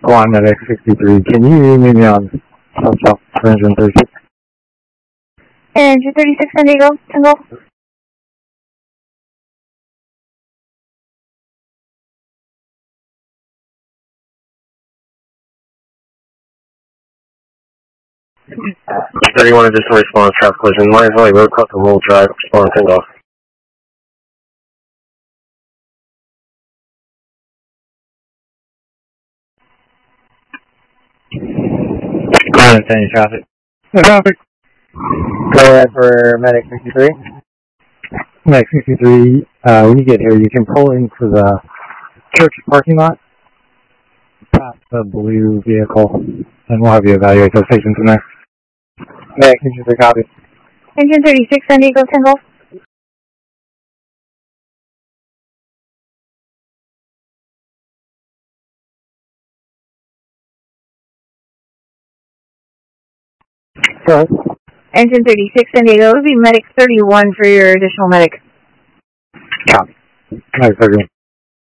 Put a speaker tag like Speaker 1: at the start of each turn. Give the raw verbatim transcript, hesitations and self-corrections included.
Speaker 1: Go on, Medic sixty-three. Can you meet me on South South Engine thirty-six?
Speaker 2: Engine thirty-six, San Diego, Tango.
Speaker 3: thirty-one additional response, traffic collision. Myers Valley Road, cross the roll drive, respond single.
Speaker 1: Go ahead, any traffic. No traffic. Go ahead for Medic sixty-three. Medic sixty-three, uh, when you get here, you can pull into the church parking lot, past the blue vehicle, and we'll have you evaluate those stations in there. Medic sixty-three, copy.
Speaker 2: Engine thirty-six, San Diego, Tango.
Speaker 1: Go ahead.
Speaker 2: Engine thirty-six, San Diego. It would be Medic thirty-one for your additional medic.
Speaker 1: Copy. Medic thirty-one.